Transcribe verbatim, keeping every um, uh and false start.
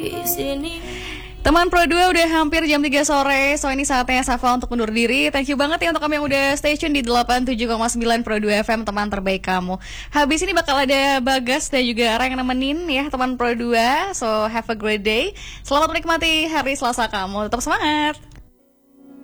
Teman Pro dua udah hampir jam tiga sore, so ini saatnya Safa untuk undur diri. Thank you banget ya untuk kamu yang udah stay tune di delapan puluh tujuh koma sembilan Pro dua F M, teman terbaik kamu. Habis ini bakal ada Bagas dan juga Ara yang nemenin ya teman Pro dua. So have a great day. Selamat menikmati hari Selasa kamu. Tetap semangat.